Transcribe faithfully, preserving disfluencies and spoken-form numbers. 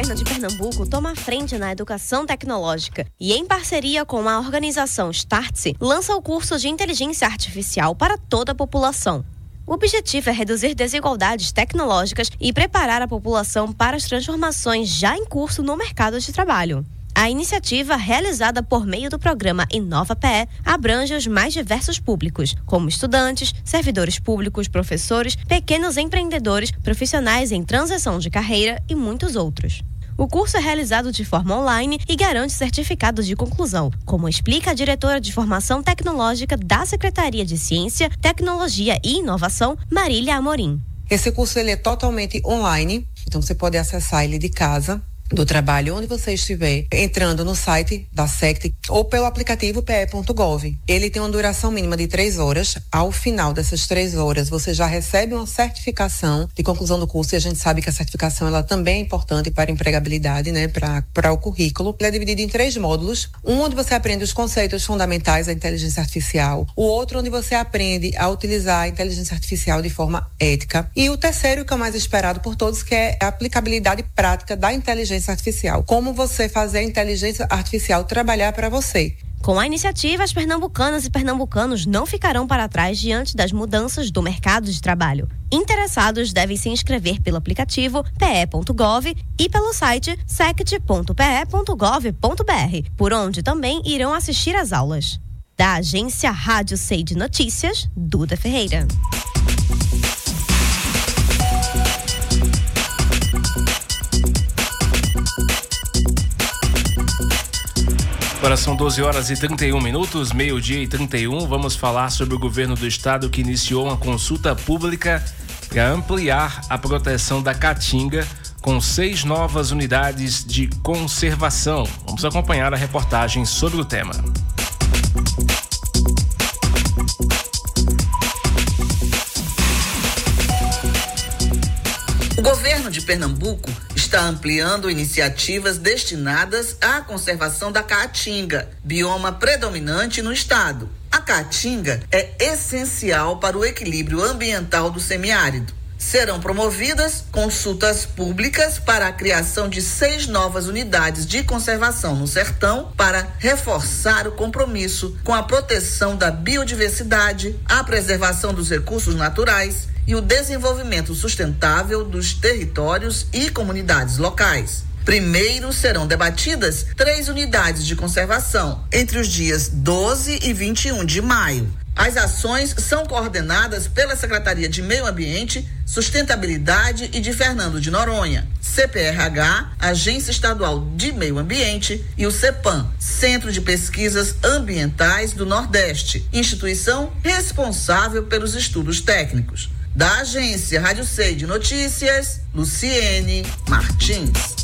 governo de Pernambuco toma a frente na educação tecnológica e, em parceria com a organização Startse, lança o curso de inteligência artificial para toda a população. O objetivo é reduzir desigualdades tecnológicas e preparar a população para as transformações já em curso no mercado de trabalho. A iniciativa, realizada por meio do programa Inova P E, abrange os mais diversos públicos, como estudantes, servidores públicos, professores, pequenos empreendedores, profissionais em transição de carreira e muitos outros. O curso é realizado de forma online e garante certificado de conclusão, como explica a diretora de Formação Tecnológica da Secretaria de Ciência, Tecnologia e Inovação, Marília Amorim. Esse curso ele é totalmente online, então você pode acessar ele de casa, do trabalho, onde você estiver, entrando no site da SECT ou pelo aplicativo P E ponto gov. Ele tem uma duração mínima de três horas. Ao final dessas três horas, você já recebe uma certificação de conclusão do curso, e a gente sabe que a certificação ela também é importante para a empregabilidade, né, para para o currículo. Ele é dividido em três módulos. Um onde você aprende os conceitos fundamentais da inteligência artificial. O outro onde você aprende a utilizar a inteligência artificial de forma ética. E o terceiro, que é o mais esperado por todos, que é a aplicabilidade prática da inteligência artificial. Como você fazer a inteligência artificial trabalhar para você. Com a iniciativa, as pernambucanas e pernambucanos não ficarão para trás diante das mudanças do mercado de trabalho. Interessados devem se inscrever pelo aplicativo P E ponto gov e pelo site sect ponto p e ponto gov ponto b r, por onde também irão assistir às aulas. Da agência Rádio C de Notícias, Duda Ferreira. Agora são doze horas e trinta e um minutos, meio-dia e trinta e um. Vamos falar sobre o governo do estado que iniciou uma consulta pública para ampliar a proteção da caatinga com seis novas unidades de conservação. Vamos acompanhar a reportagem sobre o tema. O governo de Pernambuco está ampliando iniciativas destinadas à conservação da caatinga, bioma predominante no estado. A caatinga é essencial para o equilíbrio ambiental do semiárido. Serão promovidas consultas públicas para a criação de seis novas unidades de conservação no sertão para reforçar o compromisso com a proteção da biodiversidade, a preservação dos recursos naturais e o desenvolvimento sustentável dos territórios e comunidades locais. Primeiro serão debatidas três unidades de conservação entre os dias doze e vinte e um de maio. As ações são coordenadas pela Secretaria de Meio Ambiente, Sustentabilidade e de Fernando de Noronha, C P R H, Agência Estadual de Meio Ambiente, e o CEPAM, Centro de Pesquisas Ambientais do Nordeste, instituição responsável pelos estudos técnicos. Da agência Rádio C de Notícias, Luciene Martins.